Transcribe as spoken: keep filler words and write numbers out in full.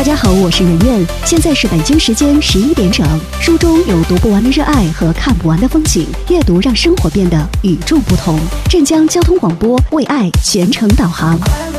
大家好，我是圆圆，现在是北京时间十一点整。书中有读不完的热爱和看不完的风景，阅读让生活变得与众不同。镇江交通广播为爱全程导航。